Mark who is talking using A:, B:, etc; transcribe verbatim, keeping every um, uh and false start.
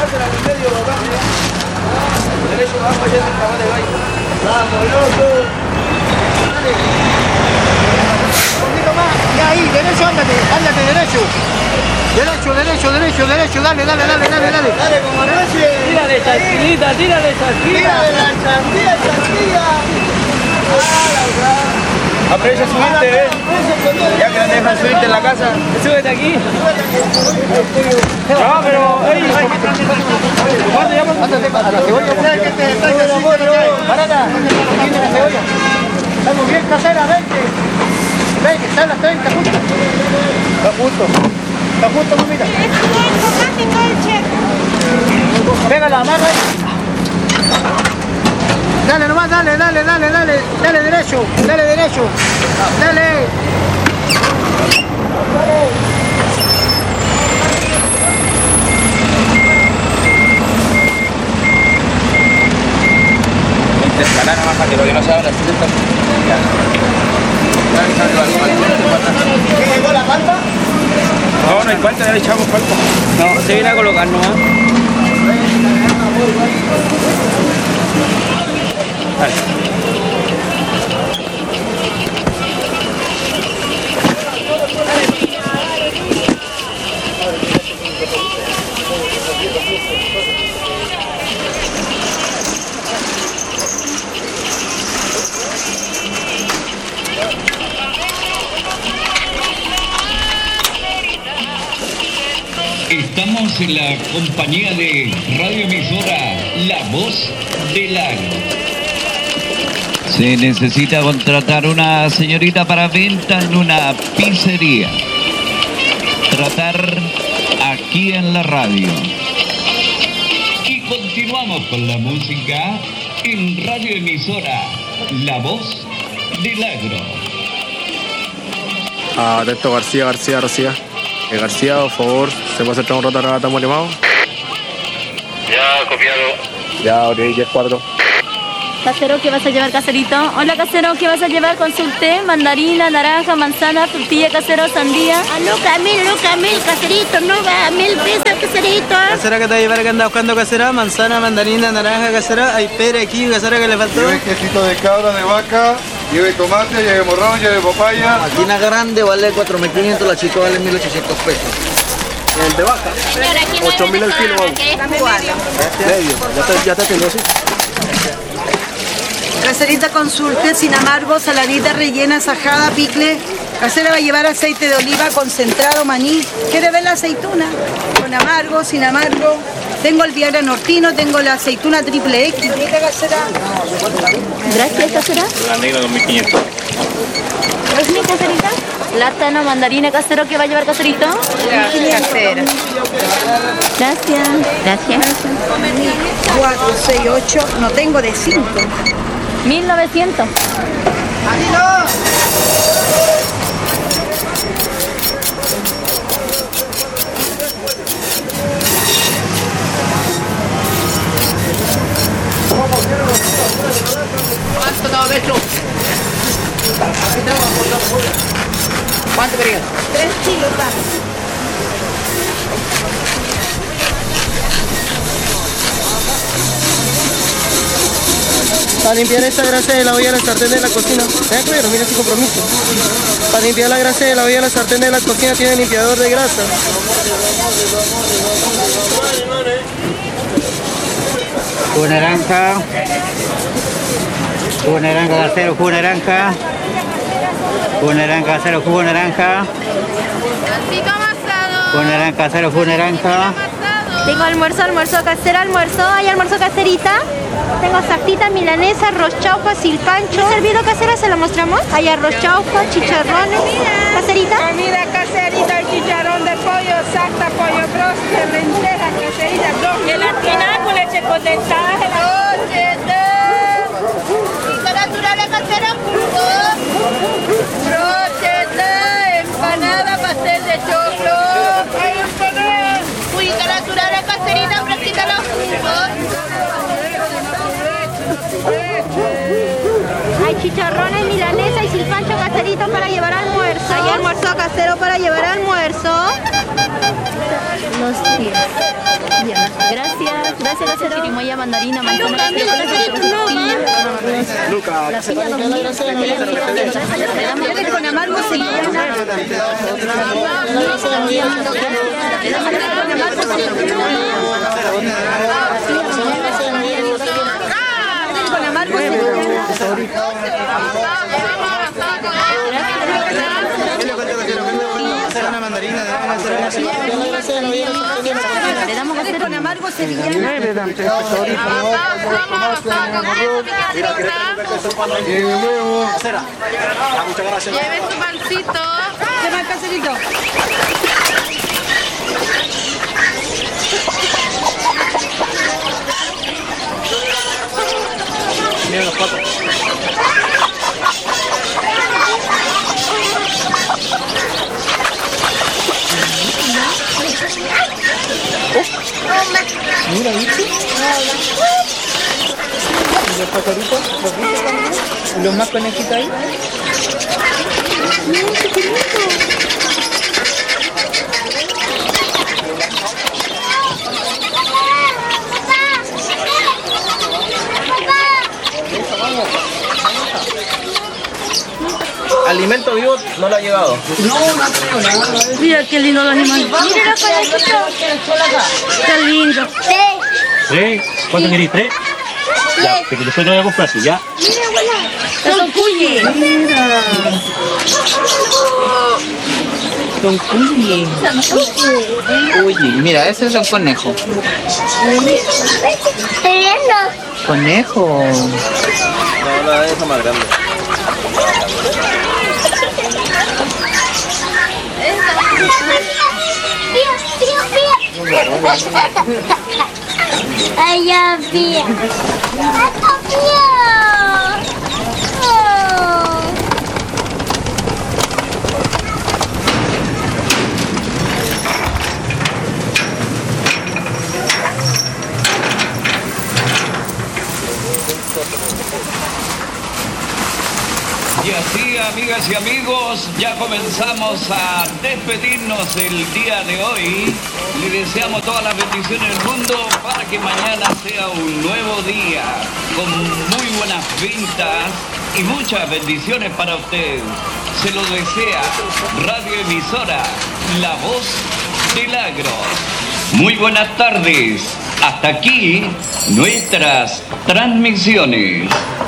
A: Jugásela en el medio, papá. Derecho, vamos allá en el cabal de gallo. Vamos, loco. Dale. Un poquito más. Y ahí, derecho, ándate, ándate, derecho. Derecho, derecho, derecho, derecho, dale, dale, dale, dale, dale. Dale, como anoche. Tírale, chanquillita, tírale, chanquilla. Tírale la chanquilla, chanquilla. Aprecia subirte, ¿eh? Ya que no te dejan subirte en la casa. Súbete aquí. No, pero... ¡Ey! ¿Cuándo llamas? Ándate a la cebolla. Que te está barata. Aquí la cebolla. Estamos bien casera, vente. Ven, que está en las treinta justo. Está justo. Está justo, mamita. Pega la mano ahí. Dale nomás, dale, dale, dale, dale, dale derecho, dale derecho, dale. Intercalar nomás para que lo que no se abra. ¿Qué llegó la palpa? No, no hay falta, ya le echamos falta. No, se viene a colocar nomás. Dale.
B: Estamos en la compañía de radioemisora La Voz del Agro. Se necesita contratar una señorita para venta en una pizzería. Tratar aquí en la radio. Y continuamos con la música en radioemisora La Voz del Agro.
C: Ah, atento García, García, García. Eh, García, por favor, ¿se puede acercar un rato a la Estamos Limado?
D: Ya, copiado.
C: Ya, ok, diez cuatro.
E: Casero, ¿qué vas a llevar, caserito? Hola, casero, ¿qué vas a llevar? Consulte, mandarina, naranja, manzana, frutilla, casero, sandía.
F: Loca, mil, loca, mil, caserito, no va, mil pesos, caserito.
A: Casera, ¿qué te va a llevar? ¿Qué anda buscando, casera? Manzana, mandarina, naranja, casera. Hay pera aquí, casera, ¿qué le faltó?
G: Lleve quesito de cabra, de vaca, lleve tomate, lleve morrón, lleve papaya.
A: Máquina grande vale cuatro mil quinientos, la chica vale mil ochocientos pesos. El de vaca, ocho mil al kilo. Medio, ya te, ya te tengo, sí.
H: Caserita, consulte, sin amargo, saladita rellena, sajada, picle. Casera va a llevar aceite de oliva, concentrado, maní. ¿Quiere ver la aceituna? Con amargo, sin amargo. Tengo el Viagra Nortino, tengo la aceituna triple X. ¿Qué casera?
E: Gracias, casera.
D: La negra dos mil quinientos.
E: ¿Es mi caserita? Plátano, mandarina, casero, ¿qué va a llevar, caserito?
H: Gracias, casera.
E: Gracias. Gracias.
H: cuatro, seis, ocho, no tengo de cinco.
E: mil novecientos.
A: ¿Cuánto estaba de hecho? ¿Cuánto querías?
H: Tres kilos, va.
A: Para limpiar esta grasa de la olla de la sartén de la cocina. ¿Eh, claro? Mira ese compromiso. Para limpiar la grasa de la olla de la sartén de la cocina tiene limpiador de grasa.
I: Jugo naranja. Jugo naranja casero, jugo naranja. Jugo naranja casero, jugo naranja. Jugo naranja casero, jugo naranja.
E: Tengo almuerzo, almuerzo casero, almuerzo. ¿Hay almuerzo caserita? Tengo saltita, milanesa, arroz chaufa, silpancho. ¿Servido casera? ¿Se lo mostramos? Hay arroz chaufa, chicharrones. ¿Caserita?
J: Comida caserita, chicharrón de pollo, salsa, pollo broster, lentejas, caserita, dos. Gelatina con leche condensada, gelatina.
F: Naturales casera, jugo. Brocheta, empanada, pastel de choclo.
J: Hay empanada.
F: Juguita naturales caserita, fresquita los jugos.
E: Hay chicharrones, milanesa y silpancho caserito para llevar almuerzo. Hay almuerzo casero para llevar almuerzo. Los Gracias, gracias, gracias. Chirimoya, mandarina, manzana, piña. La piña dos mil.
H: Con amargo sevillana. Con amargo
A: Una mandarina,
H: le damos a con amargo sevillana.
J: Lleve su pancito.
H: ¿Qué más, caserito?
A: Mira los patos. Mira, ¿viste? ¿Y los pajaritos? ¿Los viste también? ¿Y los más conejitos ahí?
E: Mira, qué bonito.
A: Alimento vivo no lo ha llegado.
H: Mira qué lindo los animales.
E: Mira los conejitos.
H: Qué lindo.
I: ¿Tres? ¿Cuánto queréis? ¿Tres? Ya, que después te voy a comprar, sí, ya.
E: Mira, abuela.
H: Son cuyes. Mira.
A: Son cuyes. Oye, mira, ese es un conejo.
E: Estoy viendo.
A: Conejo. No, la deja más grande.
E: Ay, ya vi. ¡Está bien!
B: Y así, amigas y amigos, ya comenzamos a despedirnos el día de hoy. Le deseamos todas las bendiciones del mundo para que mañana sea un nuevo día con muy buenas ventas y muchas bendiciones para usted. Se lo desea Radio Emisora, La Voz del Agro. Muy buenas tardes. Hasta aquí nuestras transmisiones.